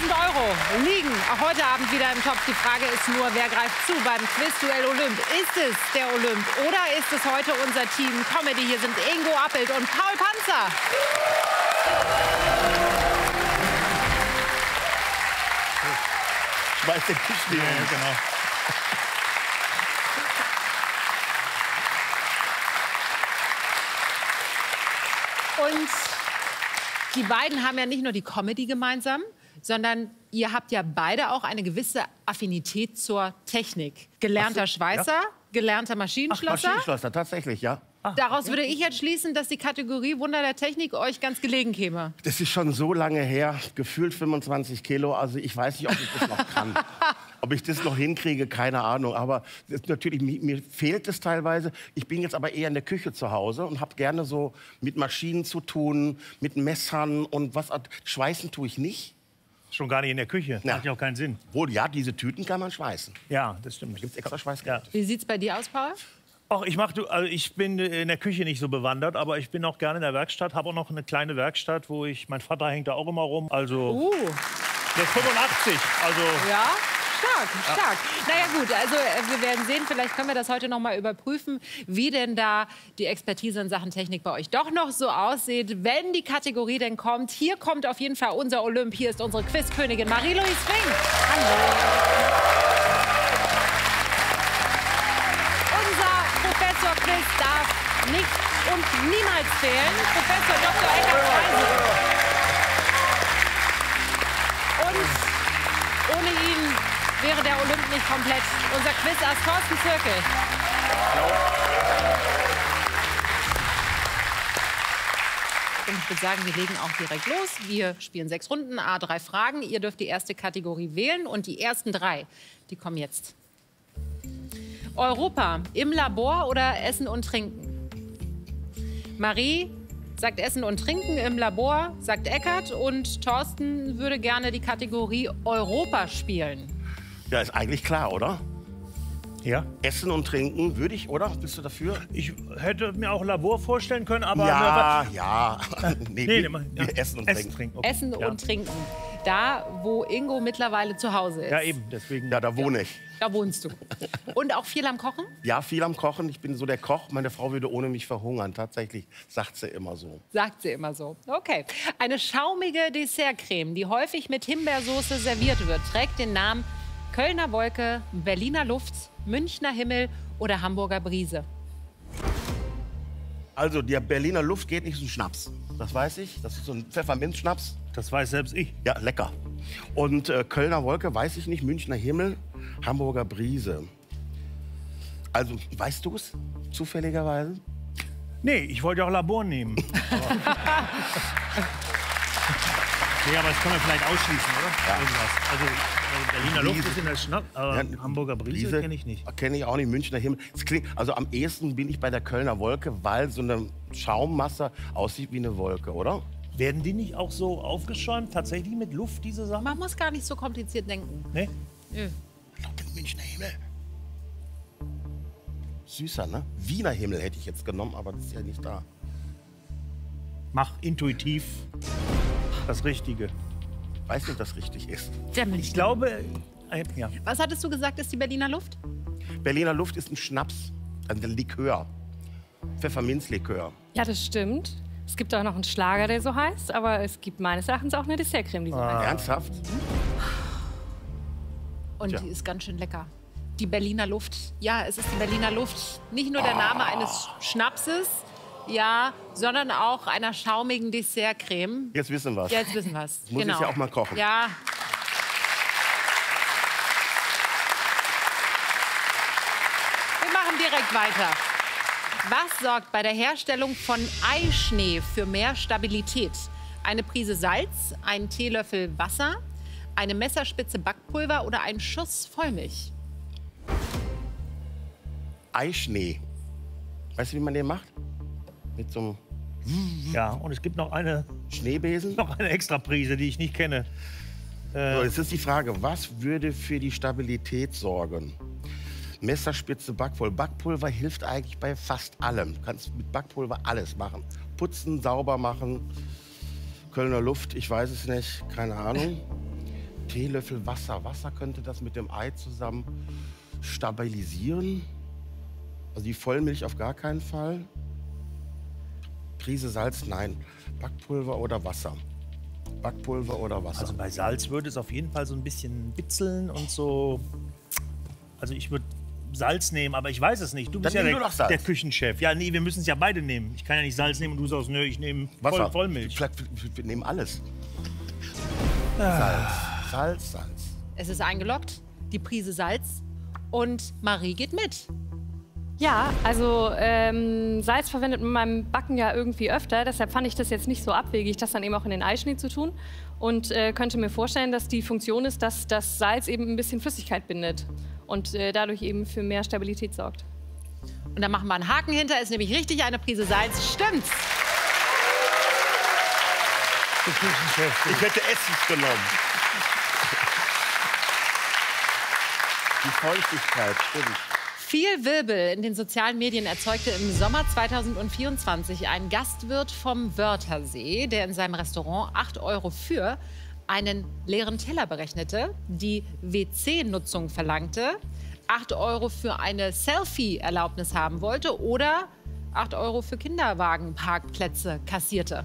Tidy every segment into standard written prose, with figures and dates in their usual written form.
€ liegen auch heute Abend wieder im Topf. Die Frage ist nur, wer greift zu beim Quizduell Olymp? Ist es der Olymp oder ist es heute unser Team Comedy? Hier sind Ingo Appelt und Paul Panzer. Schmeiß den Tisch wieder. Ja, genau. Und die beiden haben ja nicht nur die Comedy gemeinsam, sondern ihr habt ja beide auch eine gewisse Affinität zur Technik. Gelernter Schweißer, gelernter Maschinenschlosser. Maschinenschlosser, tatsächlich, ja. Daraus würde ich jetzt schließen, dass die Kategorie Wunder der Technik euch ganz gelegen käme. Das ist schon so lange her, gefühlt 25 Kilo. Also ich weiß nicht, ob ich das noch kann. Ob ich das noch hinkriege, keine Ahnung. Aber das natürlich, mir fehlt es teilweise. Ich bin jetzt aber eher in der Küche zu Hause und habe gerne so mit Maschinen zu tun, mit Messern und was. Schweißen tue ich nicht. Schon gar nicht in der Küche. Ja. Macht ja auch keinen Sinn. Wohl, ja, diese Tüten kann man schweißen. Ja, das stimmt. Da gibt es extra Ja. Schweißkräfte. Wie sieht's bei dir aus, Paul? Ach, ich bin in der Küche nicht so bewandert, aber ich bin auch gerne in der Werkstatt. Habe auch noch eine kleine Werkstatt, wo mein Vater hängt da auch immer rum. Also, der ist 85. Also, Ja, stark, stark. Naja gut, also wir werden sehen, vielleicht können wir das heute noch mal überprüfen, wie denn da die Expertise in Sachen Technik bei euch doch noch so aussieht, wenn die Kategorie denn kommt. Hier kommt auf jeden Fall unser Olymp. Hier ist unsere Quizkönigin Marie-Louise Fink. Hallo. Professor Quiz darf nicht und niemals fehlen. Professor Dr. Eckhard Feise. Und ohne ihn wäre der Olymp nicht komplett. Unser Quizass Thorsten Zirkel. Und ich würde sagen, wir legen auch direkt los. Wir spielen 6 Runden, A3 Fragen. Ihr dürft die erste Kategorie wählen und die ersten 3, die kommen jetzt. Europa, im Labor oder Essen und Trinken? Marie sagt Essen und Trinken, im Labor sagt Eckhard und Thorsten würde gerne die Kategorie Europa spielen. Ja, ist eigentlich klar, oder? ja. Essen und Trinken würde ich, oder? Bist du dafür? Ich hätte mir auch Labor vorstellen können, aber... Ja. Nee, wir essen und trinken. Okay. Essen Ja. und Trinken. Da, wo Ingo mittlerweile zu Hause ist. Ja, eben, deswegen... Ja, da wohne ich. Da wohnst du. Und auch viel am Kochen? Ja, viel am Kochen. Ich bin so der Koch. Meine Frau würde ohne mich verhungern. Tatsächlich sagt sie immer so. Sagt sie immer so. Okay. Eine schaumige Dessertcreme, die häufig mit Himbeersoße serviert wird, trägt den Namen Kölner Wolke, Berliner Luft, Münchner Himmel oder Hamburger Brise. Also, der Berliner Luft geht nicht so ein Schnaps. Das weiß ich. Das ist so ein Pfefferminzschnaps. Das weiß selbst ich. Ja, lecker. Und Kölner Wolke weiß ich nicht. Münchner Himmel, Hamburger Brise. Also, weißt du es zufälligerweise? Nee, ich wollte ja auch Labor nehmen. Nee, aber das können wir vielleicht ausschließen, oder? Ja. Irgendwas. Also Berliner Luft Brise. ist in der Schnapp, aber Ja, Hamburger Brise kenne ich nicht. Kenne ich auch nicht. Münchner Himmel. Es klingt, also am ehesten bin ich bei der Kölner Wolke, weil so eine Schaummasse aussieht wie eine Wolke, oder? Werden die nicht auch so aufgeschäumt, tatsächlich mit Luft, diese Sachen? Man muss gar nicht so kompliziert denken. Nee? Nö. Doch, den Münchner Himmel. Süßer, ne? Wiener Himmel hätte ich jetzt genommen, aber das ist ja nicht da. Mach intuitiv das Richtige. Weiß nicht, ob das richtig ist. Der Ich Münchner. glaube, ja. Was hattest du gesagt, ist die Berliner Luft? Berliner Luft ist ein Schnaps, ein Likör. Pfefferminzlikör. Ja, das stimmt. Es gibt auch noch einen Schlager, der so heißt, aber es gibt meines Erachtens auch eine Dessertcreme, die so heißt. Ernsthaft? Und Tja. die ist ganz schön lecker. Die Berliner Luft. Ja, es ist die Berliner Luft. Nicht nur der Name eines Schnapses, ja, sondern auch einer schaumigen Dessertcreme. Jetzt wissen wir es. Jetzt wissen wir es. Muss ich ja auch mal kochen. Ja. Wir machen direkt weiter. Was sorgt bei der Herstellung von Eischnee für mehr Stabilität? Eine Prise Salz, ein Teelöffel Wasser, eine Messerspitze Backpulver oder ein Schuss Vollmilch? Eischnee. Weißt du, wie man den macht? Mit so einem Ja, und es gibt noch eine Schneebesen? extra Prise, die ich nicht kenne. So, jetzt ist die Frage, was würde für die Stabilität sorgen? Messerspitze Backpulver. Backpulver hilft eigentlich bei fast allem. Du kannst mit Backpulver alles machen. Putzen, sauber machen. Kölner Luft, ich weiß es nicht, keine Ahnung. Teelöffel Wasser. Wasser könnte das mit dem Ei zusammen stabilisieren. Also die Vollmilch auf gar keinen Fall. Prise Salz, nein. Backpulver oder Wasser? Backpulver oder Wasser? Also bei Salz würde es auf jeden Fall so ein bisschen bitzeln und so. Also ich würde Salz nehmen, aber ich weiß es nicht. Du bist Dann ja nimm du doch Salz. der Küchenchef. Ja, nee, wir müssen es ja beide nehmen. Ich kann ja nicht Salz nehmen und du sagst, nö, ich nehme Wasser. Vollmilch. Wir nehmen alles. Salz, Salz, Salz. Es ist eingeloggt, die Prise Salz. Und Marie geht mit. Ja, also Salz verwendet man beim Backen ja irgendwie öfter. Deshalb fand ich das jetzt nicht so abwegig, das dann eben auch in den Eischnee zu tun. Und könnte mir vorstellen, dass die Funktion ist, dass das Salz eben ein bisschen Flüssigkeit bindet. Und dadurch eben für mehr Stabilität sorgt. Und da machen wir einen Haken hinter, ist nämlich richtig eine Prise Salz. Stimmt's? Ich hätte Essig genommen. Die Feuchtigkeit, stimmt. Viel Wirbel in den sozialen Medien erzeugte im Sommer 2024 ein Gastwirt vom Wörthersee, der in seinem Restaurant 8 € für einen leeren Teller berechnete, die WC-Nutzung verlangte, 8 € für eine Selfie-Erlaubnis haben wollte oder 8 € für Kinderwagenparkplätze kassierte.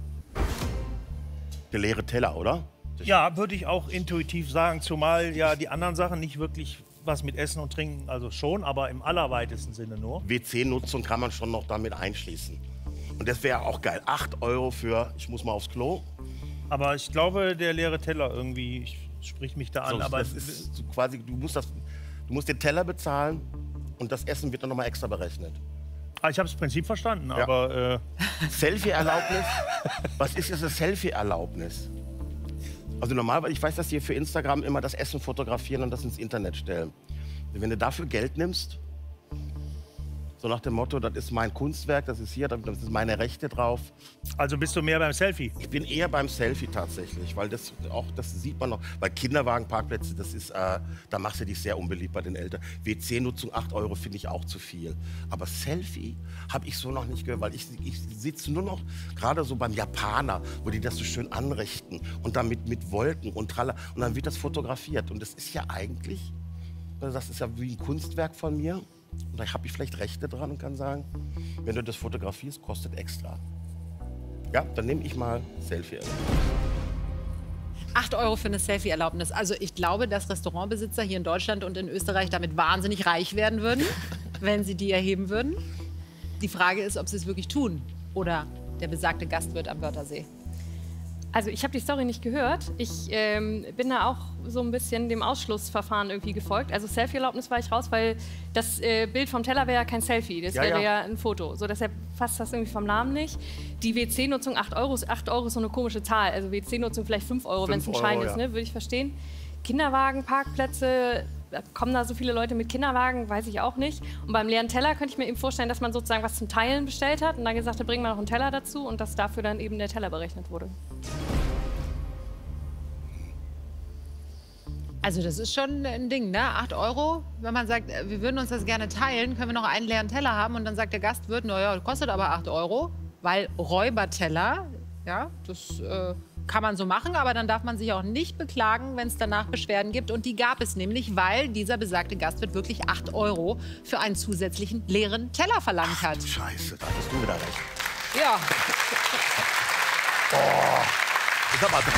Der leere Teller, oder? Ja, würde ich auch intuitiv sagen, zumal ja die anderen Sachen nicht wirklich was mit Essen und Trinken, also schon, aber im allerweitesten Sinne nur. WC-Nutzung kann man schon noch damit einschließen. Und das wäre auch geil. 8 € für, ich muss mal aufs Klo. Aber ich glaube, der leere Teller irgendwie spricht mich da an. So, Aber das ist so quasi, du musst den Teller bezahlen und das Essen wird dann nochmal extra berechnet. ich habe das Prinzip verstanden, Ja. aber Selfie-Erlaubnis? Was ist jetzt eine Selfie-Erlaubnis? Also normalerweise, ich weiß, dass die für Instagram immer das Essen fotografieren und das ins Internet stellen. Wenn du dafür Geld nimmst, so nach dem Motto, das ist mein Kunstwerk, das ist hier, das ist meine Rechte drauf. also bist du mehr beim Selfie? Ich bin eher beim Selfie tatsächlich, weil das sieht man noch. Weil Kinderwagenparkplätze, das ist, da machst du dich sehr unbeliebt bei den Eltern. WC-Nutzung 8 € finde ich auch zu viel. Aber Selfie habe ich so noch nicht gehört, weil ich sitze nur noch gerade so beim Japaner, wo die das so schön anrichten und dann mit Wolken und tralla und dann wird das fotografiert und das ist ja eigentlich, das ist ja wie ein Kunstwerk von mir. Und da habe ich vielleicht Rechte dran und kann sagen, wenn du das fotografierst, kostet extra. Ja, dann nehme ich mal Selfie. 8 € für eine Selfie-Erlaubnis. Also ich glaube, dass Restaurantbesitzer hier in Deutschland und in Österreich damit wahnsinnig reich werden würden, wenn sie die erheben würden. Die Frage ist, ob sie es wirklich tun oder der besagte Gastwirt am Wörthersee. Also ich habe die Story nicht gehört. Ich bin da auch so ein bisschen dem Ausschlussverfahren irgendwie gefolgt. Also Selfie-Erlaubnis war ich raus, weil das Bild vom Teller wäre ja kein Selfie. Das wäre ja ein Foto. So, deshalb passt das irgendwie vom Namen nicht. Die WC-Nutzung 8 €. 8 € ist so eine komische Zahl. Also WC-Nutzung vielleicht 5 €, wenn es ein Schein ist, ne? Würde ich verstehen. Kinderwagenparkplätze, kommen da so viele Leute mit Kinderwagen, weiß ich auch nicht. Und beim leeren Teller könnte ich mir eben vorstellen, dass man sozusagen was zum Teilen bestellt hat und dann gesagt hat, bringen wir noch einen Teller dazu und dass dafür dann eben der Teller berechnet wurde. Also das ist schon ein Ding, ne? 8 €, wenn man sagt, wir würden uns das gerne teilen, können wir noch einen leeren Teller haben und dann sagt der Gastwirt, naja, kostet aber 8 €, weil Räuberteller, ja, das kann man so machen, aber dann darf man sich auch nicht beklagen, wenn es danach Beschwerden gibt. Und die gab es nämlich, weil dieser besagte Gastwirt wirklich 8 € für einen zusätzlichen leeren Teller verlangt hat. Scheiße, da hattest du wieder recht. Ja. Ich sag mal 3.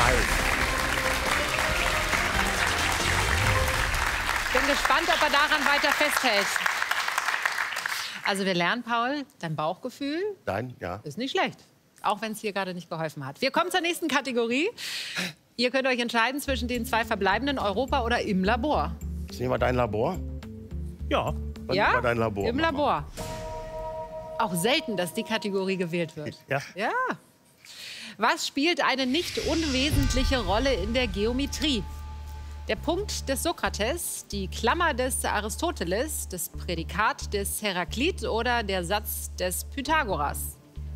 Bin gespannt, ob er daran weiter festhält. Also wir lernen, Paul, dein Bauchgefühl Ja. ist nicht schlecht. Auch wenn es hier gerade nicht geholfen hat. Wir kommen zur nächsten Kategorie. Ihr könnt euch entscheiden zwischen den 2 verbleibenden, Europa oder im Labor. Jetzt nehmen wir dein Labor. Ja. Dann Ja, nehmen wir dein Labor. im Mach mal. Labor. Auch selten, dass die Kategorie gewählt wird. Ja. Ja. Was spielt eine nicht unwesentliche Rolle in der Geometrie? Der Punkt des Sokrates, die Klammer des Aristoteles, das Prädikat des Heraklit oder der Satz des Pythagoras?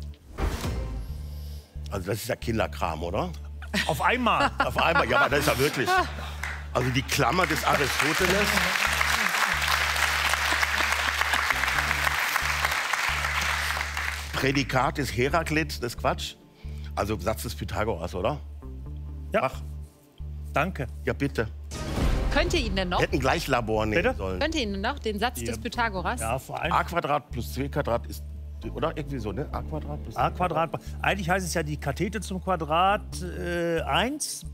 Also das ist ja Kinderkram, oder? Auf einmal. Auf einmal, ja, aber das ist ja wirklich. Also die Klammer des Aristoteles. Prädikat des Heraklit, das ist Quatsch. Also Satz des Pythagoras, oder? Ja. Ach, Danke. Ja, bitte. Könnt ihr ihn denn noch? Hätten gleich Labor nehmen Bitte? sollen. Könnt ihr ihn noch? Den Satz des Pythagoras? Ja, vor allem A² plus C² ist, oder irgendwie so, ne? A² plus A². Eigentlich heißt es ja die Kathete zum Quadrat 1